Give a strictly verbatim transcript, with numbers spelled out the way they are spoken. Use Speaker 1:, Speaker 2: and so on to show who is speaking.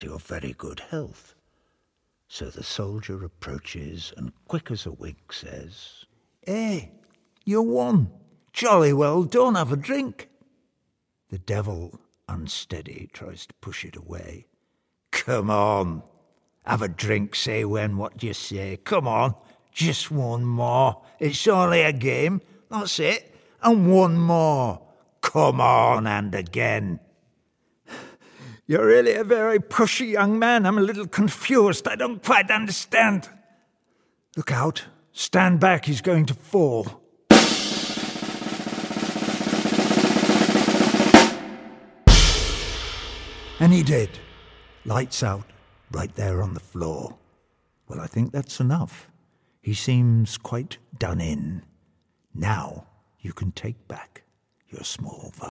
Speaker 1: your very good health. So the soldier approaches and quick as a wink says, "Hey, you won. Jolly well done, have a drink." The devil, unsteady, tries to push it away. "Come on, have a drink, say when, what do you say? Come on, just one more. It's only a game, that's it, and one more. Come on, and again." "You're really a very pushy young man. I'm a little confused. I don't quite understand." "Look out. Stand back. He's going to fall." And he did. Lights out, right there on the floor. Well, I think that's enough. He seems quite done in. Now you can take back your small violin.